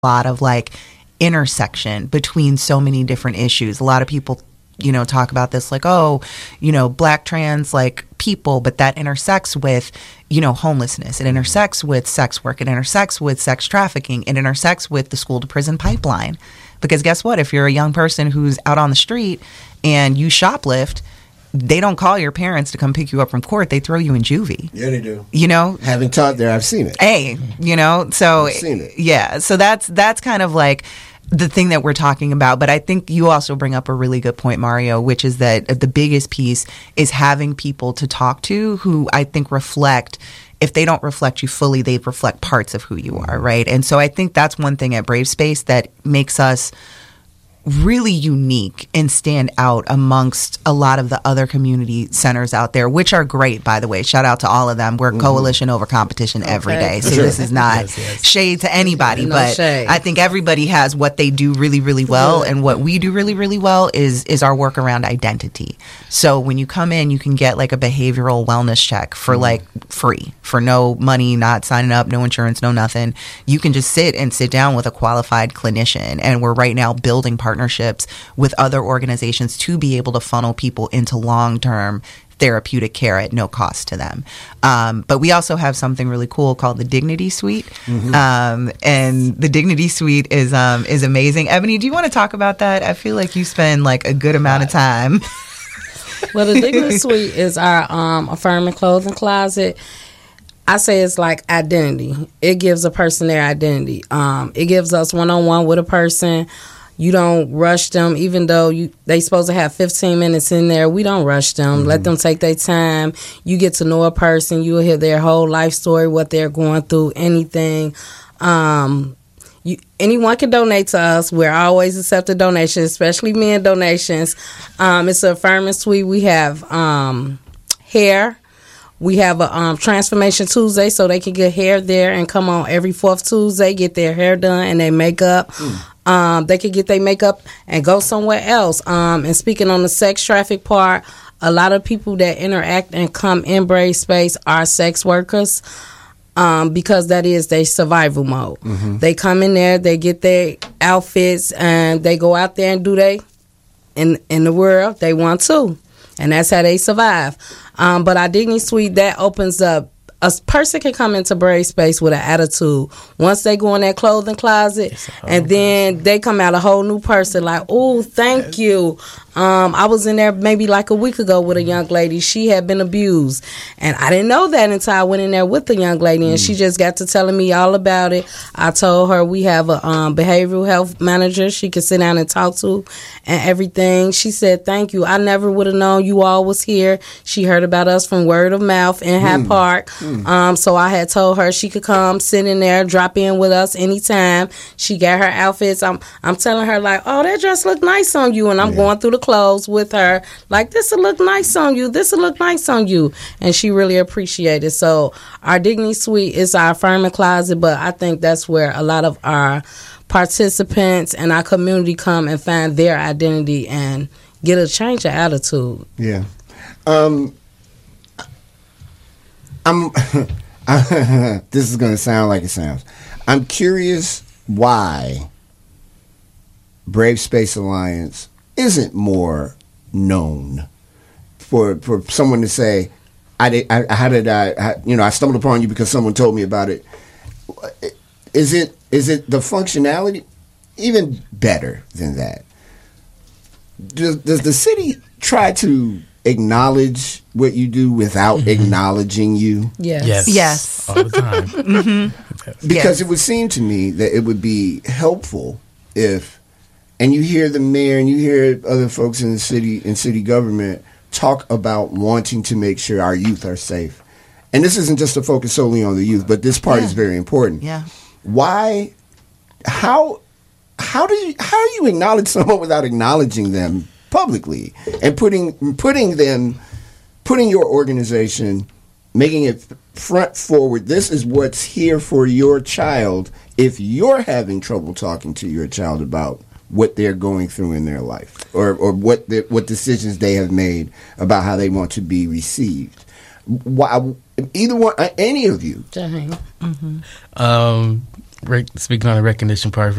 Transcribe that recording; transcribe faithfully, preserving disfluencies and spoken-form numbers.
lot of like intersection between so many different issues. A lot of people, you know, talk about this like, oh, you know, black trans like people, but that intersects with, you know, homelessness. It intersects with sex work. It intersects with sex trafficking. It intersects with the school to prison pipeline. Because guess what? If you're a young person who's out on the street and you shoplift, they don't call your parents to come pick you up from court. They throw you in juvie. Yeah, they do. You know? Having taught there, I've seen it. Hey, you know, so I've seen it. Yeah, so that's that's kind of like the thing that we're talking about. But I think you also bring up a really good point, Mario, which is that the biggest piece is having people to talk to who I think reflect. If they don't reflect you fully, they reflect parts of who you are, right? And so I think that's one thing at Brave Space that makes us really unique and stand out amongst a lot of the other community centers out there, which are great, by the way. Shout out to all of them. We're mm-hmm. coalition over competition okay. every day. So sure. This is not yes, yes. shade to anybody, no but shade. I think everybody has what they do really, really well. And what we do really, really well is is our work around identity. So when you come in, you can get like a behavioral wellness check for mm-hmm. like free, for no money, not signing up, no insurance, no nothing. You can just sit and sit down with a qualified clinician. And we're right now building partnerships with other organizations to be able to funnel people into long-term therapeutic care at no cost to them. Um, but we also have something really cool called the Dignity Suite. Mm-hmm. Um, and the Dignity Suite is um, is amazing. Ebony, do you want to talk about that? I feel like you spend like a good amount of time. Well, the Dignity Suite is our um, affirming clothing closet. I say it's like identity. It gives a person their identity. Um, it gives us one-on-one with a person. You don't rush them, even though you they supposed to have fifteen minutes in there. We don't rush them. Mm-hmm. Let them take their time. You get to know a person. You'll hear their whole life story, what they're going through, anything. Um, you, anyone can donate to us. We're always accepting donations, especially men donations. Um, it's an affirming suite. We have um, hair. We have a um, Transformation Tuesday, so they can get hair there and come on every fourth Tuesday, get their hair done and their makeup. Mm. Um, they could get their makeup and go somewhere else. Um, and speaking on the sex traffic part, a lot of people that interact and come in Brave Space are sex workers. Um, because that is their survival mode. Mm-hmm. They come in there, they get their outfits, and they go out there and do they in in the world they want to, and that's how they survive. Um, but our Dignity Suite, that opens up. A person can come into Brave Space with an attitude. Once they go in that clothing closet, and then person. They come out a whole new person. Like, oh, thank yes. you. Um, I was in there maybe like a week ago with a young lady. She had been abused, and I didn't know that until I went in there with the young lady, and mm. she just got to telling me all about it. I told her we have a um, behavioral health manager she could sit down and talk to, and everything. She said, "Thank you. I never would have known you all was here." She heard about us from word of mouth in Hyde mm. Park. Mm. Um, so I had told her she could come sit in there, drop in with us anytime. She got her outfits. I'm I'm telling her like, "Oh, that dress look nice on you," and I'm yeah. going through the clothes with her like, "This will look nice on you. This will look nice on you," and she really appreciated it. So our Dignity Suite is our affirming closet, but I think that's where a lot of our participants and our community come and find their identity and get a change of attitude. Yeah. Um. I'm. This is going to sound like it sounds. I'm curious why Brave Space Alliance isn't more known. For for someone to say, I did. I, how did I, I? You know, I stumbled upon you because someone told me about it. Is it is it the functionality? Even better than that. Does, does the city try to acknowledge what you do without mm-hmm. acknowledging you? Yes. Yes. Yes. All the time. mm-hmm. Because yes. it would seem to me that it would be helpful if, and you hear the mayor and you hear other folks in the city, in city government, talk about wanting to make sure our youth are safe. And this isn't just a focus solely on the youth, but this part yeah. is very important. Yeah. Why, how, how do you, how do you acknowledge someone without acknowledging them publicly and putting putting them putting your organization, making it front forward? This is what's here for your child if you're having trouble talking to your child about what they're going through in their life, or or what the, what decisions they have made about how they want to be received. Why, either one, any of you? Mm-hmm. Um, rec- speaking on the recognition part